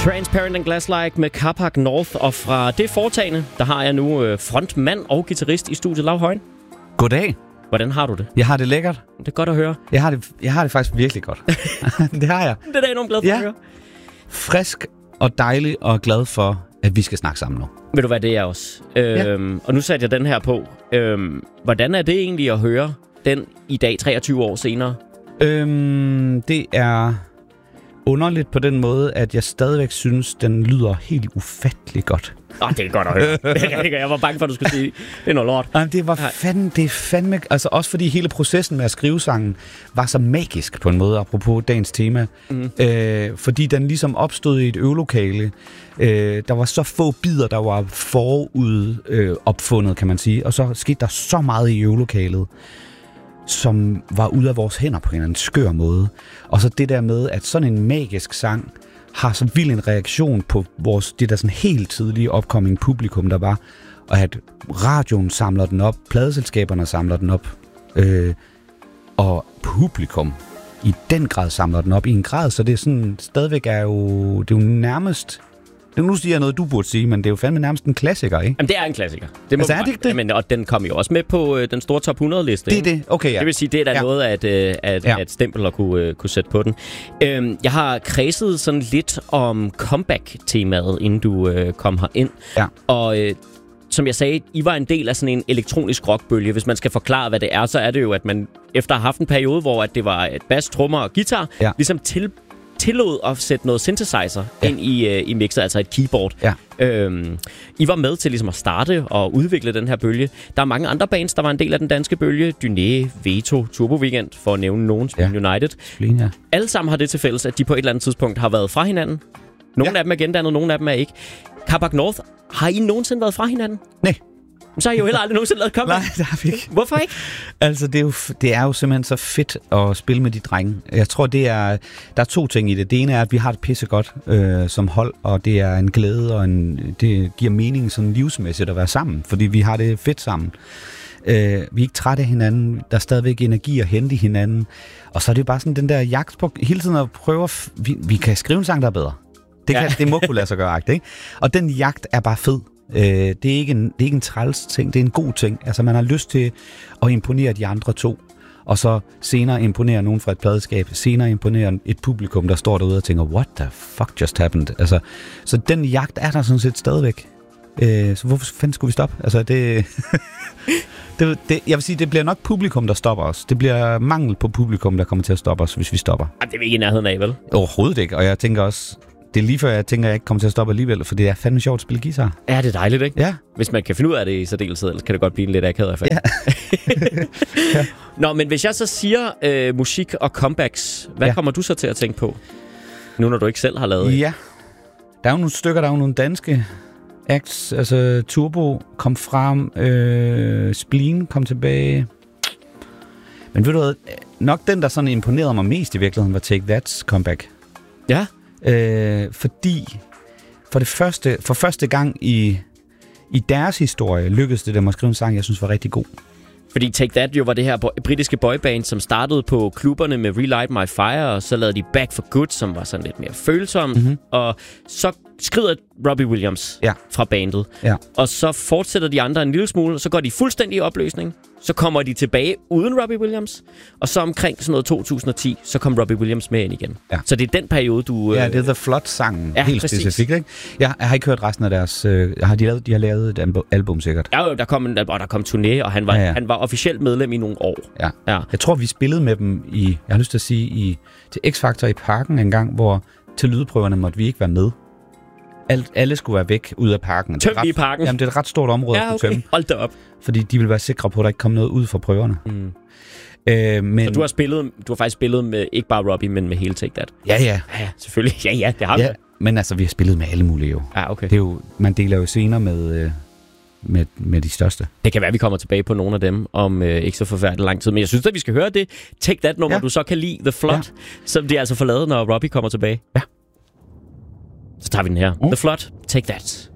Transparent and Glass-like med Carpac North, og fra det foretagende, der har jeg nu frontmand og guitarist i studiet, Lav Højen. Goddag. Hvordan har du det? Jeg har det lækkert. Det er godt at høre. Jeg har det faktisk virkelig godt. Det har jeg. Det er da enormt glad for at høre. Frisk og dejlig og glad for, at vi skal snakke sammen nu. Ved du hvad, det er også. Og nu satte jeg den her på. Hvordan er det egentlig at høre den i dag, 23 år senere? Det er underligt på den måde, at jeg stadigvæk synes, den lyder helt ufattelig godt. Det er godt at høre. Jeg var bange for, at du skulle sige, det er noget lort. Det er fandme... Altså også fordi hele processen med at skrive sangen var så magisk på en måde, apropos dagens tema. Fordi den ligesom opstod i et øvelokale. Der var så få bidder, der var opfundet, kan man sige. Og så skete der så meget i øvelokalet, som var ude af vores hænder på en eller anden skør måde. Og så det der med, at sådan en magisk sang har så vild en reaktion på det der sådan helt tidlige opkommende publikum, der var, og at radioen samler den op, pladeselskaberne samler den op, og publikum i den grad samler den op i en grad, så det er sådan, stadigvæk det er jo nærmest... Nu siger jeg noget, du burde sige, men det er jo fandme nærmest en klassiker, ikke? Jamen, det er en klassiker. Det må er det ikke det? Jamen, og den kom jo også med på den store top 100-liste. Det er det, okay, ja. Det vil sige, det er da noget af et stempel at kunne sætte på den. Jeg har kredset sådan lidt om comeback-temaet, inden du kom herind. Ja. Og som jeg sagde, I var en del af sådan en elektronisk rockbølge. Hvis man skal forklare, hvad det er, så er det jo, at man efter at have haft en periode, hvor at det var et bas, trommer og guitar, ligesom tillod at sætte noget synthesizer ind i mixet, altså et keyboard. Ja. I var med til ligesom at starte og udvikle den her bølge. Der er mange andre bands, der var en del af den danske bølge. Dyné, Veto, Turbo Weekend, for at nævne nogen, United. Splin, ja. Alle sammen har det til fælles, at de på et eller andet tidspunkt har været fra hinanden. Nogle af dem er gendannet, nogle af dem er ikke. Carpac North, har I nogensinde været fra hinanden? Nej. Så har I jo heller aldrig nogensinde lavet comeback. Nej, det har vi ikke. Hvorfor ikke? Altså, det er jo simpelthen så fedt at spille med de drenge. Jeg tror, der er to ting i det. Det ene er, at vi har det pissegodt som hold, og det er en glæde, og det giver mening sådan livsmæssigt at være sammen, fordi vi har det fedt sammen. Vi er ikke trætte af hinanden. Der er stadigvæk energi at hente i hinanden. Og så er det bare sådan den der jagt på hele tiden at prøve vi kan skrive en sang, der er bedre. Det må kunne lade sig gøre, ikke? Og den jagt er bare fed. Det er ikke en træls ting, det er en god ting. Altså man har lyst til at imponere de andre to, og så senere imponere nogen fra et pladeskab, senere imponere et publikum, der står derude og tænker, what the fuck just happened? Altså, så den jagt er der sådan set stadigvæk. Så hvorfor fanden skulle vi stoppe? Altså jeg vil sige, det bliver nok publikum, der stopper os. Det bliver mangel på publikum, der kommer til at stoppe os, hvis vi stopper. Det er vi ikke i nærheden af, vel? Overhovedet ikke, og jeg tænker også, det er lige før, jeg tænker, at jeg ikke kommer til at stoppe alligevel, for det er fandme sjovt at spille guitar. Ja, det er dejligt, ikke? Ja. Hvis man kan finde ud af det i særdeleshed, ellers kan det godt blive en lidt akavet affære. Ja. Ja. Nå, men hvis jeg så siger musik og comebacks, hvad kommer du så til at tænke på? Nu når du ikke selv har lavet Ja. Der er jo nogle stykker, der er jo nogle danske acts. Altså Turbo kom frem, Spleen kom tilbage. Men ved du hvad, nok den, der sådan imponerede mig mest i virkeligheden, var Take That's comeback. Ja. Fordi for første gang i deres historie lykkedes det dem at skrive en sang, jeg synes var rigtig god. Fordi Take That jo var det her britiske boyband, som startede på klubberne med Relight My Fire, og så lavede de Back for Good, som var sådan lidt mere følsom. Og så skrider Robbie Williams fra bandet. Ja. Og så fortsætter de andre en lille smule, og så går de fuldstændig i opløsning. Så kommer de tilbage uden Robbie Williams, og så omkring sådan noget 2010, så kom Robbie Williams med ind igen. Ja. Så det er den periode, du... Ja, det er The Flood-sangen, helt specifikt, ikke? Jeg har ikke hørt resten af deres... de har lavet et album sikkert. Ja, der kom turné, og han var officielt medlem i nogle år. Ja. Jeg tror, vi spillede med dem jeg har lyst til at sige, til X-Factor i Parken en gang, hvor til lydprøverne måtte vi ikke være med. Alle skulle være væk ud af parken. Tøm i parken? Jamen, det er et ret stort område at kunne tømme. Hold da op. Fordi de vil være sikre på, at der ikke kommer noget ud fra prøverne. Men... Så du har faktisk spillet med ikke bare Robbie, men med hele Take That? Ja, selvfølgelig. Ja, det har vi. Men altså, vi har spillet med alle mulige jo. Ja, okay. Det er jo, man deler jo scener med de største. Det kan være, vi kommer tilbage på nogle af dem om ikke så forfærdeligt lang tid. Men jeg synes, at vi skal høre det Take That-nummer, du så kan lide, The Flood, som de altså får lavet, når Robbie kommer tilbage. Ja. Så tager vi den her. The Flood, Take That.